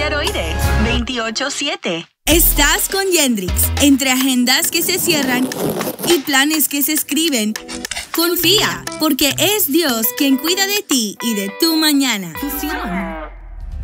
Tiroides 24/7. Estás con Yendrix. Entre agendas que se cierran y planes que se escriben, confía, porque es Dios quien cuida de ti y de tu mañana. Fusión.